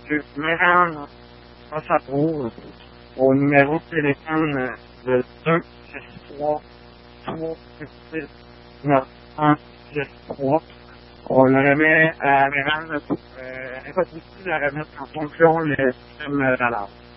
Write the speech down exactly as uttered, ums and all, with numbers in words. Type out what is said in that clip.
tu me rendre ça s'approuve au numéro de téléphone de deux six trois trois six neuf un six trois. On le remet à Mérande, euh, impossible de la remettre en fonction le système d'alerte.